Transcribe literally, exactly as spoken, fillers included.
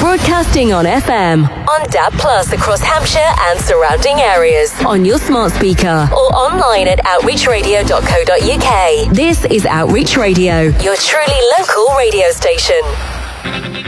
Broadcasting on F M, on D A B Plus across Hampshire and surrounding areas, on your smart speaker, or online at outreach radio dot co dot U K. This is Outreach Radio, your truly local radio station.